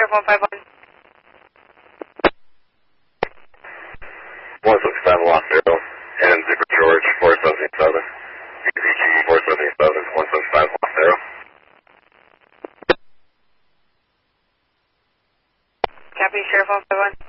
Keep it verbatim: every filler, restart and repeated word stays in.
Sheriff one five one. one six seven Lost Zero, and Zipper George four seven seven. Z G four seven seven, one six five Lost Zero. Copy, Sheriff one five one.